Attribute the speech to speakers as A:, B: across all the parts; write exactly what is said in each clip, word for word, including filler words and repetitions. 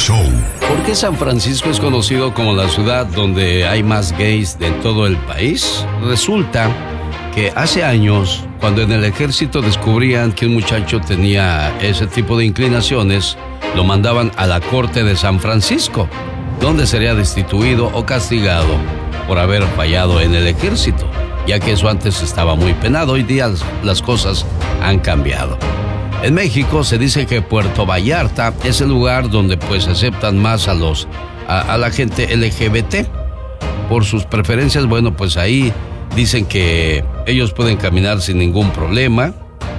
A: Show.
B: ¿Por qué San Francisco es conocido como la ciudad donde hay más gays de todo el país? Resulta que hace años, cuando en el ejército descubrían que un muchacho tenía ese tipo de inclinaciones, lo mandaban a la corte de San Francisco, donde sería destituido o castigado por haber fallado en el ejército, ya que eso antes estaba muy penado. Hoy día las cosas han cambiado. En México se dice que Puerto Vallarta es el lugar donde pues aceptan más a los a, a la gente L G B T. Por sus preferencias, bueno, pues ahí dicen que ellos pueden caminar sin ningún problema,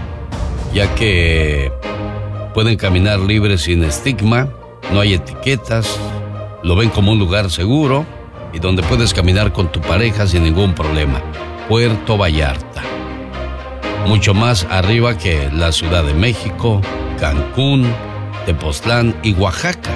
B: ya que pueden caminar libres sin estigma, no hay etiquetas, lo ven como un lugar seguro y donde puedes caminar con tu pareja sin ningún problema. Puerto Vallarta. Mucho más arriba que la Ciudad de México, Cancún, Tepoztlán y Oaxaca.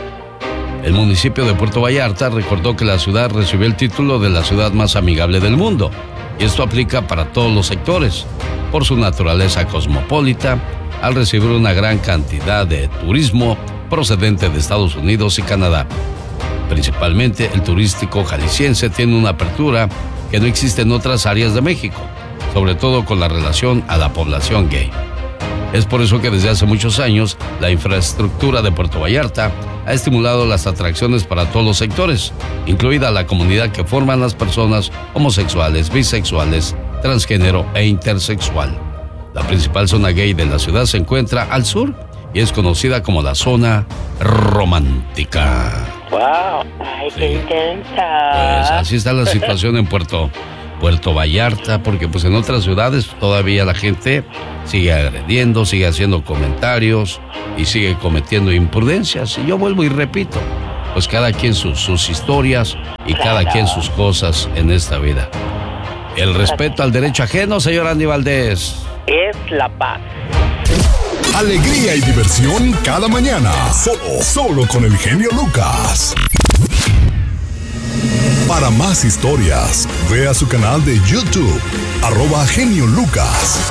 B: El municipio de Puerto Vallarta recordó que la ciudad recibió el título de la ciudad más amigable del mundo, y esto aplica para todos los sectores, por su naturaleza cosmopolita, al recibir una gran cantidad de turismo procedente de Estados Unidos y Canadá. Principalmente el turístico jalisciense tiene una apertura que no existe en otras áreas de México, sobre todo con la relación a la población gay. Es por eso que desde hace muchos años la infraestructura de Puerto Vallarta ha estimulado las atracciones para todos los sectores, incluida la comunidad que forman las personas homosexuales, bisexuales, transgénero e intersexual. La principal zona gay de la ciudad se encuentra al sur y es conocida como la zona romántica.
C: ¡Wow! ¡Ay,
B: Sí.
C: qué intensa!
B: Pues así está la situación en Puerto, Puerto Vallarta, porque pues en otras ciudades todavía la gente sigue agrediendo, sigue haciendo comentarios y sigue cometiendo imprudencias. Y yo vuelvo y repito, pues cada quien sus, sus historias y cada quien sus cosas en esta vida. El respeto al derecho ajeno, señor Andy Valdés.
C: Es la paz.
A: Alegría y diversión cada mañana. Solo, solo con el genio Lucas. Para más historias, vea su canal de YouTube, arroba Genio Lucas.